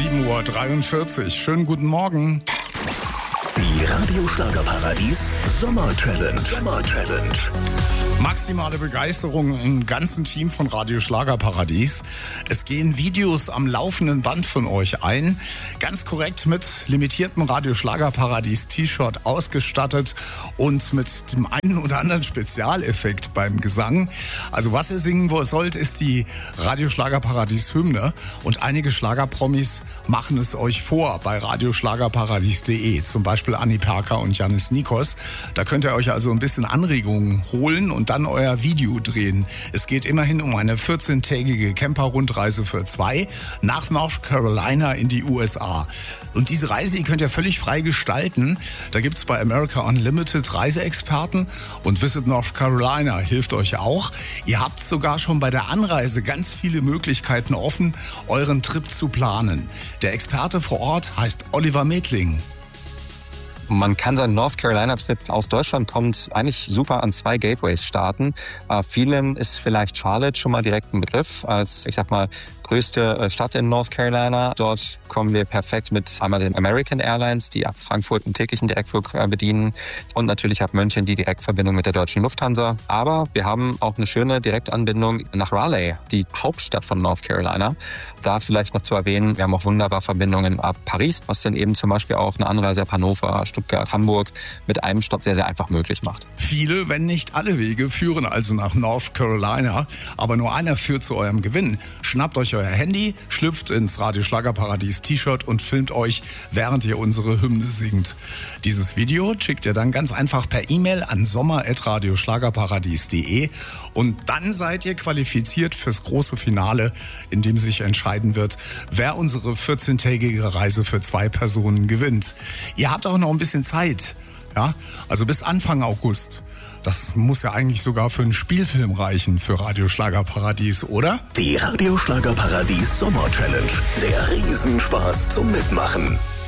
7:43 Uhr. Schönen guten Morgen. Die Radio Schlagerparadies Sommer Challenge. Maximale Begeisterung im ganzen Team von Radio Schlagerparadies. Es gehen Videos am laufenden Band von euch ein. Ganz korrekt mit limitiertem Radio Schlagerparadies T-Shirt ausgestattet und mit dem einen oder anderen Spezialeffekt beim Gesang. Also was ihr singen sollt, ist die Radio Schlagerparadies Hymne. Und einige Schlagerpromis machen es euch vor bei radioschlagerparadies.de. Zum Beispiel Anni Perker und Janis Nikos. Da könnt ihr euch also ein bisschen Anregungen holen und dann euer Video drehen. Es geht immerhin um eine 14-tägige Camper-Rundreise für zwei nach North Carolina in die USA. Und diese Reise, die könnt ihr völlig frei gestalten. Da gibt's bei America Unlimited Reiseexperten und Visit North Carolina hilft euch auch. Ihr habt sogar schon bei der Anreise ganz viele Möglichkeiten offen, euren Trip zu planen. Der Experte vor Ort heißt Oliver Medling. Man kann seinen North Carolina-Trip aus Deutschland kommt eigentlich super an 2 Gateways starten. Vielen ist vielleicht Charlotte schon mal direkt ein Begriff als, ich sag mal, größte Stadt in North Carolina. Dort kommen wir perfekt mit einmal den American Airlines, die ab Frankfurt einen täglichen Direktflug bedienen und natürlich ab München die Direktverbindung mit der deutschen Lufthansa. Aber wir haben auch eine schöne Direktanbindung nach Raleigh, die Hauptstadt von North Carolina. Da vielleicht noch zu erwähnen, wir haben auch wunderbar Verbindungen ab Paris, was dann eben zum Beispiel auch eine Anreise ab Hannover, Stuttgart, Hamburg mit einem Stopp sehr, sehr einfach möglich macht. Viele, wenn nicht alle Wege führen also nach North Carolina, aber nur einer führt zu eurem Gewinn. Schnappt euch euer Handy, schlüpft ins Radio Schlagerparadies T-Shirt und filmt euch, während ihr unsere Hymne singt. Dieses Video schickt ihr dann ganz einfach per E-Mail an sommer@radioschlagerparadies.de und dann seid ihr qualifiziert fürs große Finale, in dem sich entscheiden wird, wer unsere 14-tägige Reise für 2 Personen gewinnt. Ihr habt auch noch ein bisschen Zeit, ja? Also bis Anfang August. Das muss ja eigentlich sogar für einen Spielfilm reichen für Radio Schlagerparadies, oder? Die Radio Schlagerparadies Sommer Challenge. Der Riesenspaß zum Mitmachen.